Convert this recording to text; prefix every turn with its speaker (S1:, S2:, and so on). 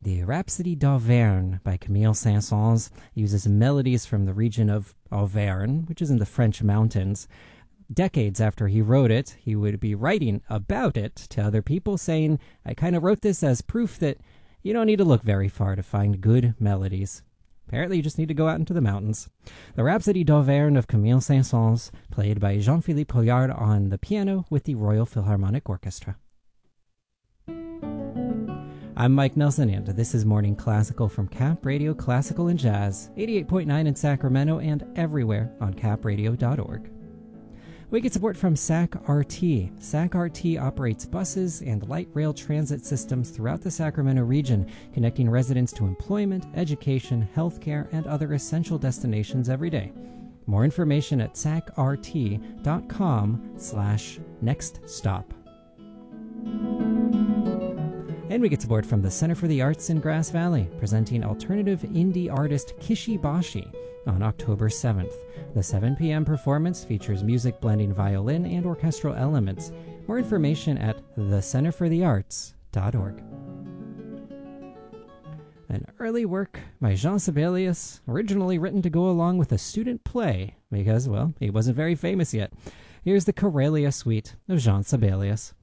S1: The Rhapsody d'Auvergne by Camille Saint-Saëns uses melodies from the region of Auvergne, which is in the French mountains. Decades after he wrote it, he would be writing about it to other people, saying, I kind of wrote this as proof that you don't need to look very far to find good melodies. Apparently, you just need to go out into the mountains. The Rhapsody d'Auvergne of Camille Saint-Saëns, played by Jean-Philippe Collard on the piano with the Royal Philharmonic Orchestra. I'm Mike Nelson, and this is Morning Classical from Cap Radio Classical and Jazz, 88.9 in Sacramento and everywhere on capradio.org. We get support from SAC-RT. SAC-RT operates buses and light rail transit systems throughout the Sacramento region, connecting residents to employment, education, healthcare, and other essential destinations every day. More information at sacrt.com/nextstop. And we get support from the Center for the Arts in Grass Valley, presenting alternative indie artist Kishi Bashi on October 7th. The 7 p.m. performance features music blending violin and orchestral elements. More information at thecenterforthearts.org. An early work by Jean Sibelius, originally written to go along with a student play, because, well, he wasn't very famous yet. Here's the Karelia Suite of Jean Sibelius.